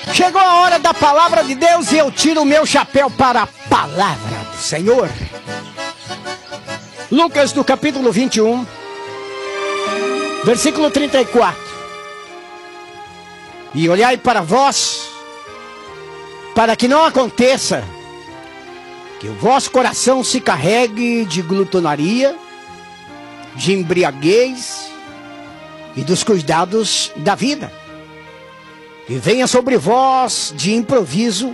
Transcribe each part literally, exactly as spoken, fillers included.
Chegou a hora da palavra de Deus e eu tiro o meu chapéu para a palavra do Senhor. Lucas, do capítulo vinte e um, versículo trinta e quatro. E olhai para vós, para que não aconteça que o vosso coração se carregue de glutonaria, de embriaguez e dos cuidados da vida, e venha sobre vós de improviso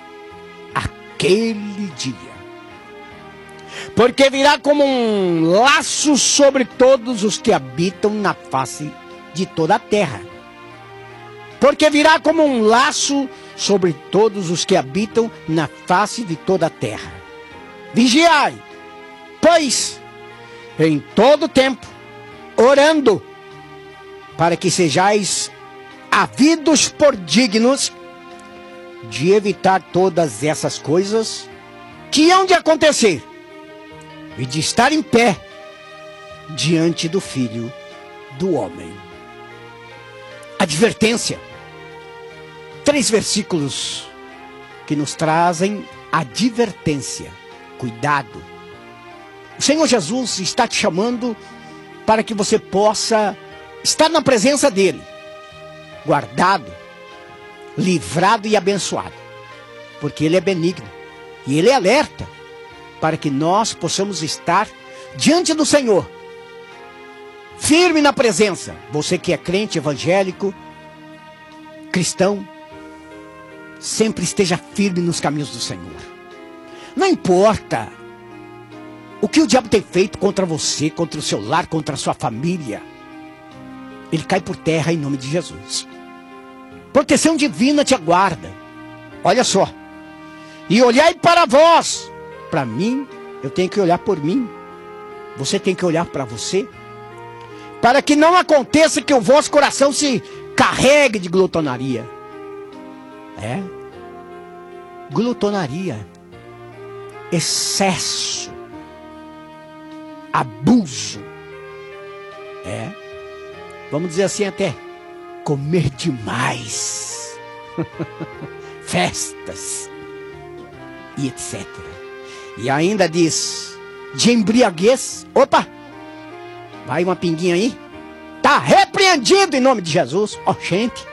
aquele dia. Porque virá como um laço sobre todos os que habitam na face de toda a terra. Porque virá como um laço sobre todos os que habitam na face de toda a terra. Vigiai, pois, em todo tempo, orando, para que sejais havidos por dignos de evitar todas essas coisas que hão de acontecer e de estar em pé diante do Filho do Homem. Advertência. Três versículos que nos trazem advertência. Cuidado. O Senhor Jesus está te chamando para que você possa estar na presença dEle, guardado, livrado e abençoado, porque Ele é benigno e Ele é alerta para que nós possamos estar diante do Senhor, firme na presença. Você que é crente, evangélico, cristão, sempre esteja firme nos caminhos do Senhor. Não importa o que o diabo tem feito contra você, contra o seu lar, contra a sua família, ele cai por terra em nome de Jesus. Proteção divina te aguarda. Olha só. E olhai para vós. Para mim, eu tenho que olhar por mim. Você tem que olhar para você. Para que não aconteça que o vosso coração se carregue de glutonaria. É? Glutonaria. Excesso. Abuso. É? Vamos dizer assim até, comer demais, festas e etcétera. E ainda diz, de embriaguez, opa, vai uma pinguinha aí, tá repreendido em nome de Jesus, ó gente.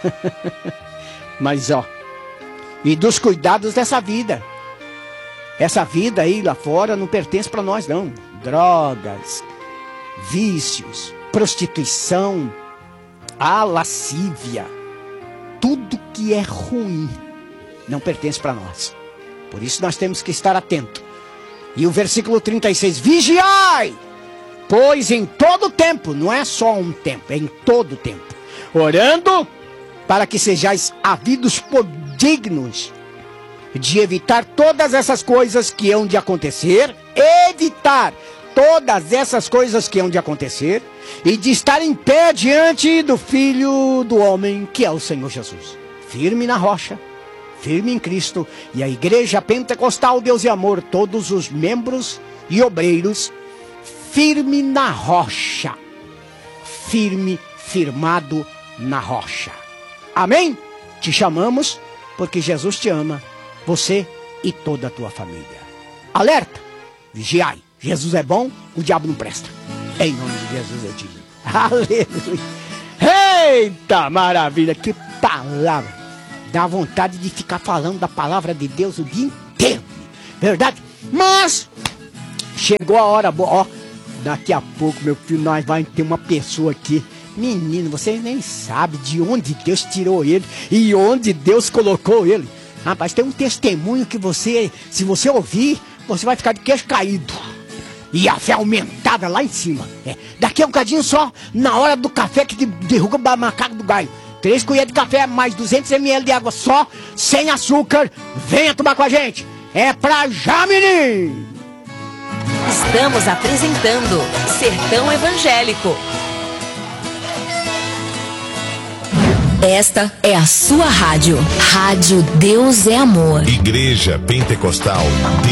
Mas ó, e dos cuidados dessa vida, essa vida aí lá fora não pertence para nós não, drogas, vícios, prostituição, a lascívia, tudo que é ruim não pertence para nós. Por isso nós temos que estar atentos. E o versículo trinta e seis, vigiai, pois em todo tempo, não é só um tempo, é em todo tempo, orando para que sejais havidos por dignos de evitar todas essas coisas que hão de acontecer, evitar todas essas coisas que hão de acontecer e de estar em pé diante do Filho do Homem, que é o Senhor Jesus. Firme na rocha, firme em Cristo, e a Igreja Pentecostal Deus e Amor, todos os membros e obreiros, firme na rocha, firme, firmado na rocha. Amém? Te chamamos porque Jesus te ama, você e toda a tua família. Alerta, vigiai. Jesus é bom, o diabo não presta. Em nome de Jesus eu digo. Aleluia. Eita maravilha, que palavra. Dá vontade de ficar falando da palavra de Deus o dia inteiro. Verdade? Mas chegou a hora boa. Ó, daqui a pouco, meu filho, nós vamos ter uma pessoa aqui. Menino, você nem sabe de onde Deus tirou ele e onde Deus colocou ele. Rapaz, tem um testemunho que você, se você ouvir, você vai ficar de queixo caído. E a fé aumentada lá em cima. É. Daqui a um bocadinho só, na hora do café que derruba o macaco do galho. Três colheres de café, mais duzentos mililitros de água só, sem açúcar. Venha tomar com a gente. É pra já, menino! Estamos apresentando Sertão Evangélico. Esta é a sua rádio. Rádio Deus é Amor. Igreja Pentecostal